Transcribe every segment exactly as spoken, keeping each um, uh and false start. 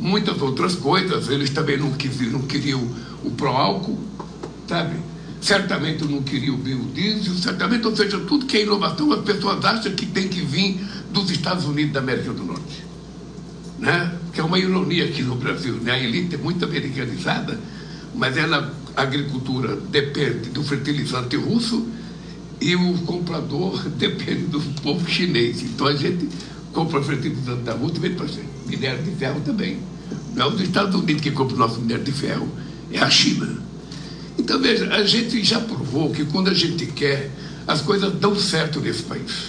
muitas outras coisas. Eles também não queriam, não queriam o pró-álcool, sabe? Certamente não queriam o biodiesel, certamente, ou seja, tudo que é inovação, as pessoas acham que tem que vir dos Estados Unidos da América do Norte, né? Que é uma ironia aqui no Brasil, né? A elite é muito americanizada, mas ela, a agricultura depende do fertilizante russo e o comprador depende do povo chinês. Então a gente compra fertilizante da Rússia e vende para a gente. Minério de ferro também. Não é os Estados Unidos que compram o nosso minério de ferro, é a China. Então, veja, a gente já provou que quando a gente quer, as coisas dão certo nesse país.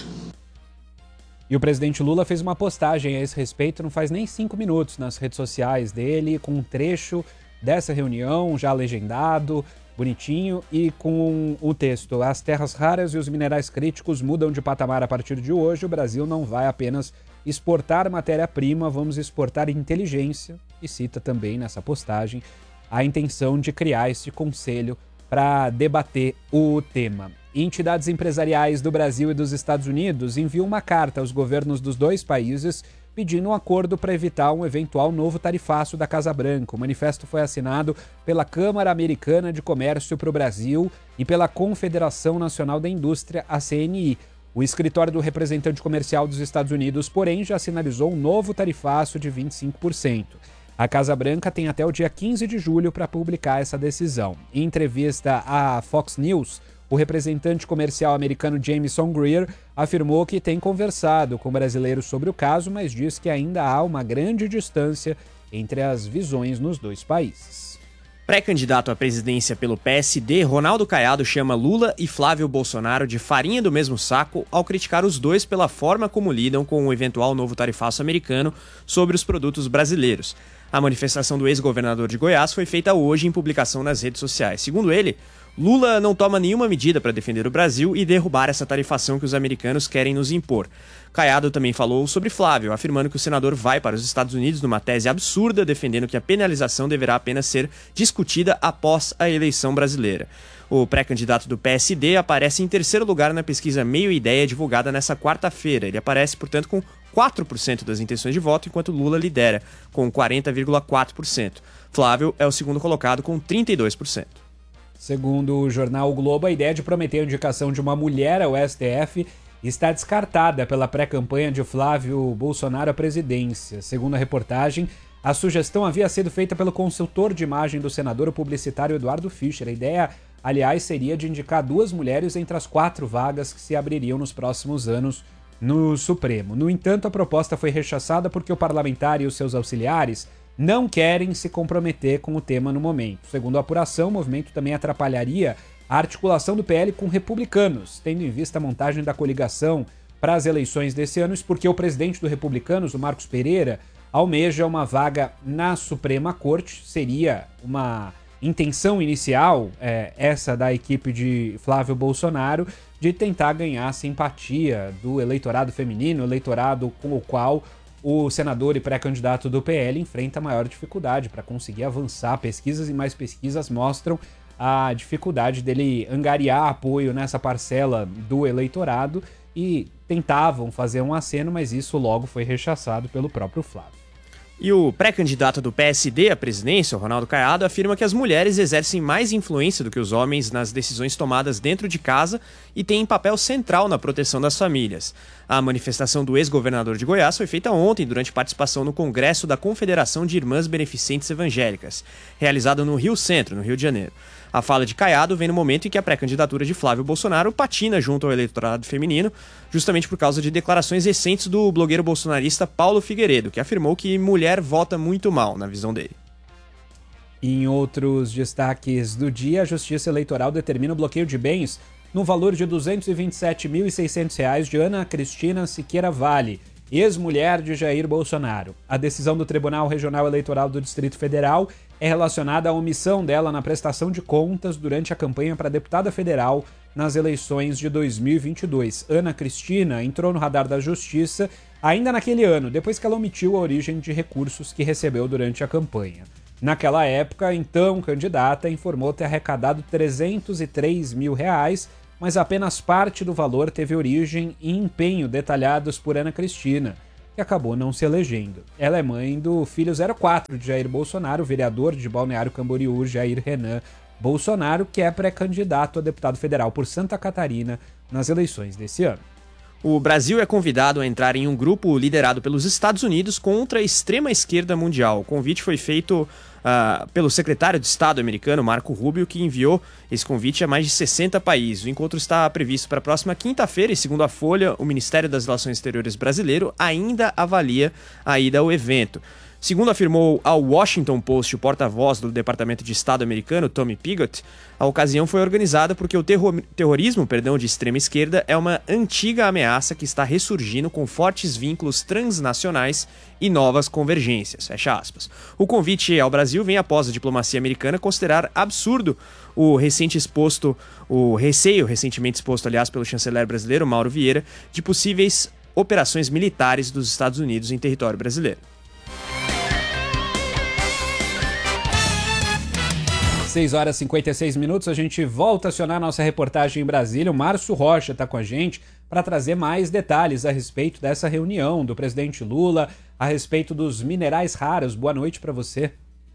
E o presidente Lula fez uma postagem a esse respeito, não faz nem cinco minutos, nas redes sociais dele, com um trecho dessa reunião já legendado, bonitinho, e com o texto: as terras raras e os minerais críticos mudam de patamar a partir de hoje. O Brasil não vai apenas exportar matéria-prima, vamos exportar inteligência. E cita também nessa postagem a intenção de criar esse conselho para debater o tema. Entidades empresariais do Brasil e dos Estados Unidos enviam uma carta aos governos dos dois países pedindo um acordo para evitar um eventual novo tarifaço da Casa Branca. O manifesto foi assinado pela Câmara Americana de Comércio para o Brasil e pela Confederação Nacional da Indústria, a C N I. O escritório do representante comercial dos Estados Unidos, porém, já sinalizou um novo tarifaço de vinte e cinco por cento. A Casa Branca tem até o dia quinze de julho para publicar essa decisão. Em entrevista à Fox News, o representante comercial americano Jameson Greer afirmou que tem conversado com brasileiros sobre o caso, mas diz que ainda há uma grande distância entre as visões nos dois países. Pré-candidato à presidência pelo P S D, Ronaldo Caiado chama Lula e Flávio Bolsonaro de farinha do mesmo saco ao criticar os dois pela forma como lidam com o eventual novo tarifaço americano sobre os produtos brasileiros. A manifestação do ex-governador de Goiás foi feita hoje em publicação nas redes sociais. Segundo ele, Lula não toma nenhuma medida para defender o Brasil e derrubar essa tarifação que os americanos querem nos impor. Caiado também falou sobre Flávio, afirmando que o senador vai para os Estados Unidos numa tese absurda, defendendo que a penalização deverá apenas ser discutida após a eleição brasileira. O pré-candidato do P S D aparece em terceiro lugar na pesquisa Meio Ideia divulgada nessa quarta-feira. Ele aparece, portanto, com quatro por cento das intenções de voto, enquanto Lula lidera, com quarenta vírgula quatro por cento. Flávio é o segundo colocado, com trinta e dois por cento. Segundo o jornal o Globo, a ideia de prometer a indicação de uma mulher ao S T F está descartada pela pré-campanha de Flávio Bolsonaro à presidência. Segundo a reportagem, a sugestão havia sido feita pelo consultor de imagem do senador, o publicitário Eduardo Fischer. A ideia, aliás, seria de indicar duas mulheres entre as quatro vagas que se abririam nos próximos anos no Supremo. No entanto, a proposta foi rechaçada porque o parlamentar e os seus auxiliares não querem se comprometer com o tema no momento. Segundo a apuração, o movimento também atrapalharia a articulação do P L com republicanos, tendo em vista a montagem da coligação para as eleições desse ano, porque o presidente do Republicanos, o Marcos Pereira, almeja uma vaga na Suprema Corte. Seria uma intenção inicial, é, essa da equipe de Flávio Bolsonaro, de tentar ganhar a simpatia do eleitorado feminino, eleitorado com o qual o senador e pré-candidato do P L enfrenta maior dificuldade para conseguir avançar. Pesquisas e mais pesquisas mostram a dificuldade dele angariar apoio nessa parcela do eleitorado e tentavam fazer um aceno, mas isso logo foi rechaçado pelo próprio Flávio. E o pré-candidato do P S D à presidência, o Ronaldo Caiado, afirma que as mulheres exercem mais influência do que os homens nas decisões tomadas dentro de casa e têm papel central na proteção das famílias. A manifestação do ex-governador de Goiás foi feita ontem durante participação no Congresso da Confederação de Irmãs Beneficentes Evangélicas, realizado no Rio Centro, no Rio de Janeiro. A fala de Caiado vem no momento em que a pré-candidatura de Flávio Bolsonaro patina junto ao eleitorado feminino, justamente por causa de declarações recentes do blogueiro bolsonarista Paulo Figueiredo, que afirmou que mulher vota muito mal, na visão dele. Em outros destaques do dia, a Justiça Eleitoral determina o bloqueio de bens no valor de duzentos e vinte e sete mil e seiscentos reais de Ana Cristina Siqueira Vale, ex-mulher de Jair Bolsonaro. A decisão do Tribunal Regional Eleitoral do Distrito Federal é relacionada à omissão dela na prestação de contas durante a campanha para deputada federal nas eleições de dois mil e vinte e dois. Ana Cristina entrou no radar da Justiça ainda naquele ano, depois que ela omitiu a origem de recursos que recebeu durante a campanha. Naquela época, então candidata informou ter arrecadado trezentos e três mil reais, mas apenas parte do valor teve origem e empenho detalhados por Ana Cristina. que acabou não se elegendo. Ela é mãe do filho zero quatro de Jair Bolsonaro, o vereador de Balneário Camboriú, Jair Renan Bolsonaro, que é pré-candidato a deputado federal por Santa Catarina nas eleições desse ano. O Brasil é convidado a entrar em um grupo liderado pelos Estados Unidos contra a extrema-esquerda mundial. O convite foi feito uh, pelo secretário de Estado americano, Marco Rubio, que enviou esse convite a mais de sessenta países. O encontro está previsto para a próxima quinta-feira e, segundo a Folha, o Ministério das Relações Exteriores brasileiro ainda avalia a ida ao evento. Segundo afirmou ao Washington Post o porta-voz do Departamento de Estado americano, Tommy Pigott, a ocasião foi organizada porque o terror, terrorismo perdão, de extrema esquerda é uma antiga ameaça que está ressurgindo com fortes vínculos transnacionais e novas convergências. Fecha aspas. O convite ao Brasil vem após a diplomacia americana considerar absurdo o recente exposto, o receio recentemente exposto, aliás, pelo chanceler brasileiro Mauro Vieira, de possíveis operações militares dos Estados Unidos em território brasileiro. seis horas e cinquenta e seis minutos, a gente volta a acionar nossa reportagem em Brasília. O Márcio Rocha está com a gente para trazer mais detalhes a respeito dessa reunião do presidente Lula, a respeito dos minerais raros. Boa noite para você.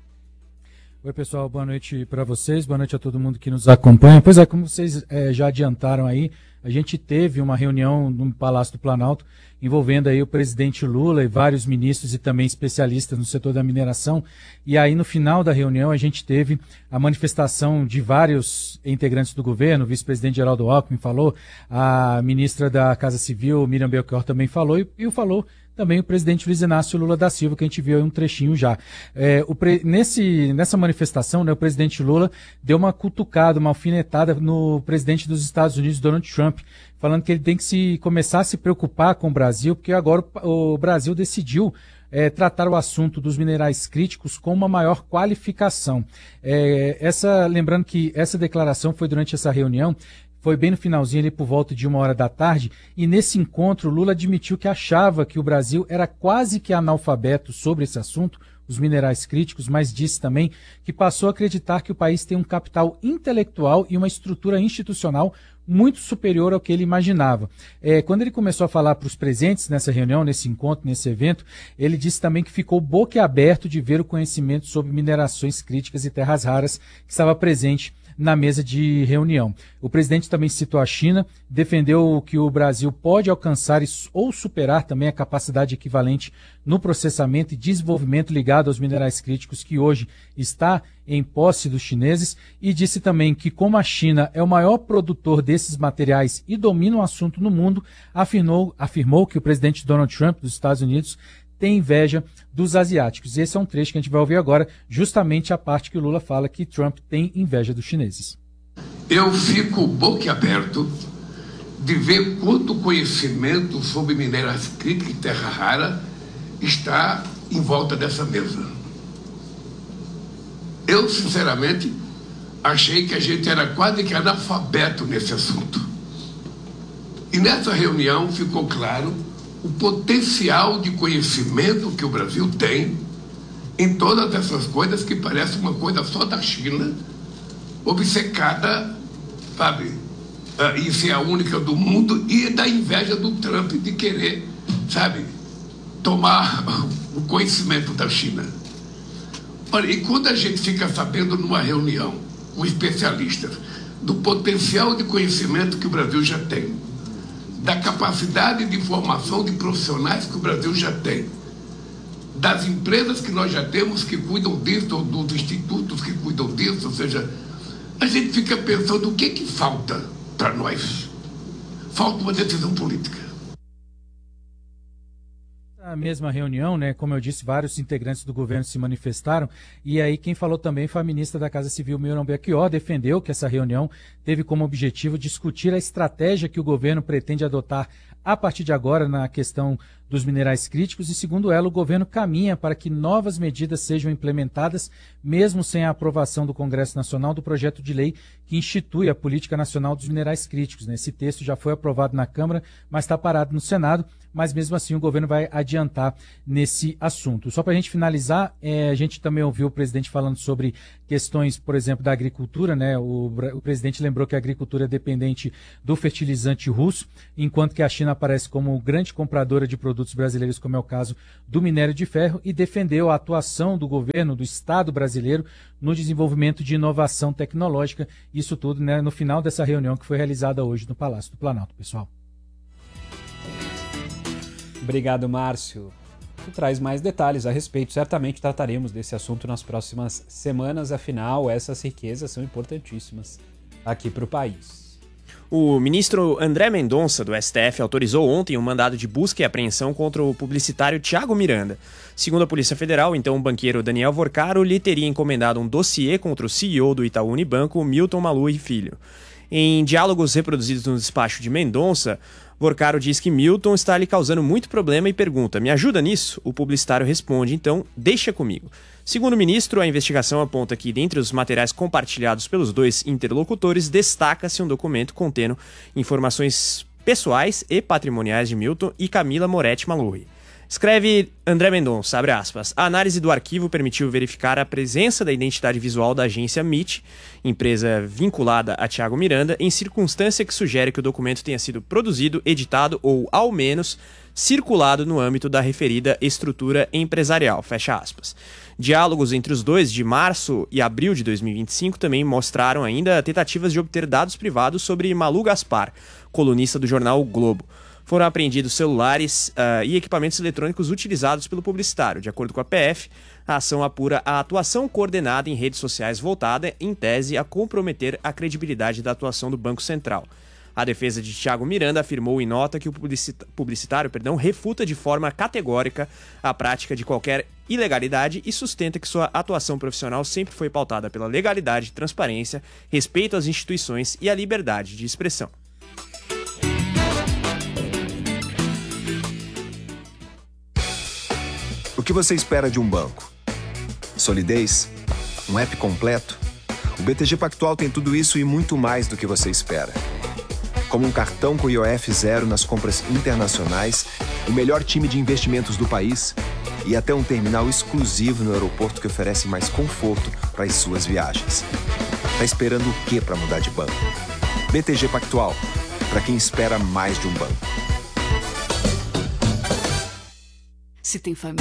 Oi, pessoal, boa noite para vocês, boa noite a todo mundo que nos acompanha. Pois é, como vocês é, já adiantaram aí, a gente teve uma reunião no Palácio do Planalto envolvendo aí o presidente Lula e vários ministros e também especialistas no setor da mineração. E aí no final da reunião a gente teve a manifestação de vários integrantes do governo, o vice-presidente Geraldo Alckmin falou, a ministra da Casa Civil, Miriam Belchior, também falou, e, e falou também o presidente Luiz Inácio Lula da Silva, que a gente viu aí um trechinho já. É, o pre... Nesse, nessa manifestação, né, o presidente Lula deu uma cutucada, uma alfinetada no presidente dos Estados Unidos, Donald Trump, falando que ele tem que se, começar a se preocupar com o Brasil, porque agora o, o Brasil decidiu é, tratar o assunto dos minerais críticos com uma maior qualificação. É, essa, lembrando que essa declaração foi durante essa reunião, foi bem no finalzinho, ali por volta de uma hora da tarde, e nesse encontro Lula admitiu que achava que o Brasil era quase que analfabeto sobre esse assunto, os minerais críticos, mas disse também que passou a acreditar que o país tem um capital intelectual e uma estrutura institucional muito superior ao que ele imaginava. É, quando ele começou a falar para os presentes nessa reunião, nesse encontro, nesse evento, ele disse também que ficou boquiaberto de ver o conhecimento sobre minerações críticas e terras raras que estava presente na mesa de reunião. O presidente também citou a China, defendeu que o Brasil pode alcançar ou superar também a capacidade equivalente no processamento e desenvolvimento ligado aos minerais críticos que hoje está em posse dos chineses, e disse também que como a China é o maior produtor desses materiais e domina o assunto no mundo, afirmou, afirmou que o presidente Donald Trump dos Estados Unidos tem inveja dos asiáticos. Esse é um trecho que a gente vai ouvir agora, justamente a parte que o Lula fala que Trump tem inveja dos chineses. Eu fico boquiaberto de ver quanto conhecimento sobre minerais críticos e terra rara está em volta dessa mesa. Eu, sinceramente, achei que a gente era quase que analfabeto nesse assunto. E nessa reunião ficou claro o potencial de conhecimento que o Brasil tem em todas essas coisas que parecem uma coisa só da China, obcecada, sabe, uh, em ser a única do mundo, e da inveja do Trump de querer, sabe, tomar o conhecimento da China. Olha, e quando a gente fica sabendo numa reunião com especialistas do potencial de conhecimento que o Brasil já tem, da capacidade de formação de profissionais que o Brasil já tem, das empresas que nós já temos que cuidam disso, ou dos institutos que cuidam disso, ou seja, a gente fica pensando o que que falta para nós. Falta uma decisão política. Na mesma reunião, né, como eu disse, vários integrantes do governo se manifestaram, e aí quem falou também foi a ministra da Casa Civil, Miriam Belchior, defendeu que essa reunião teve como objetivo discutir a estratégia que o governo pretende adotar a partir de agora na questão dos minerais críticos, e segundo ela, o governo caminha para que novas medidas sejam implementadas, mesmo sem a aprovação do Congresso Nacional do projeto de lei que institui a Política Nacional dos Minerais Críticos. Esse texto já foi aprovado na Câmara, mas está parado no Senado. mas mesmo assim o governo vai adiantar nesse assunto. Só para a gente finalizar, é, a gente também ouviu o presidente falando sobre questões, por exemplo, da agricultura, né? O, o presidente lembrou que a agricultura é dependente do fertilizante russo, enquanto que a China aparece como grande compradora de produtos brasileiros, como é o caso do minério de ferro, e defendeu a atuação do governo, do Estado brasileiro, no desenvolvimento de inovação tecnológica. Isso tudo, né, no final dessa reunião que foi realizada hoje no Palácio do Planalto, pessoal. Obrigado, Márcio. Tu traz mais detalhes a respeito. Certamente trataremos desse assunto nas próximas semanas, afinal, essas riquezas são importantíssimas aqui para o país. O ministro André Mendonça, do S T F, autorizou ontem um mandado de busca e apreensão contra o publicitário Thiago Miranda. Segundo a Polícia Federal, então, o banqueiro Daniel Vorcaro lhe teria encomendado um dossiê contra o C E O do Itaú Unibanco, Milton Malui Filho. Em diálogos reproduzidos no despacho de Mendonça, Vorcaro diz que Milton está lhe causando muito problema e pergunta: me ajuda nisso? O publicitário responde, então, deixa comigo. Segundo o ministro, a investigação aponta que, dentre os materiais compartilhados pelos dois interlocutores, destaca-se um documento contendo informações pessoais e patrimoniais de Milton e Camila Moretti Malui. Escreve André Mendonça, abre aspas, a análise do arquivo permitiu verificar a presença da identidade visual da agência M I T, empresa vinculada a Thiago Miranda, em circunstância que sugere que o documento tenha sido produzido, editado ou, ao menos, circulado no âmbito da referida estrutura empresarial, fecha aspas. Diálogos entre os dois de março e abril de dois mil e vinte e cinco também mostraram ainda tentativas de obter dados privados sobre Malu Gaspar, colunista do jornal O Globo. Foram apreendidos celulares uh, e equipamentos eletrônicos utilizados pelo publicitário. De acordo com a P F, a ação apura a atuação coordenada em redes sociais voltada, em tese, a comprometer a credibilidade da atuação do Banco Central. A defesa de Thiago Miranda afirmou em nota que o publicitário perdão, refuta de forma categórica a prática de qualquer ilegalidade e sustenta que sua atuação profissional sempre foi pautada pela legalidade, transparência, respeito às instituições e a liberdade de expressão. O que você espera de um banco? Solidez? Um app completo? O B T G Pactual tem tudo isso e muito mais do que você espera. Como um cartão com I O F zero nas compras internacionais, o melhor time de investimentos do país e até um terminal exclusivo no aeroporto que oferece mais conforto para as suas viagens. Tá esperando o quê para mudar de banco? B T G Pactual, para quem espera mais de um banco. Se tem família.